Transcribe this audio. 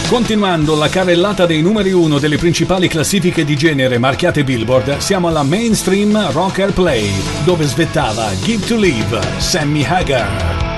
Continuando la carrellata dei numeri 1 delle principali classifiche di genere marchiate Billboard, siamo alla Mainstream Rock Airplay, dove svettava Give to Live, Sammy Hagar.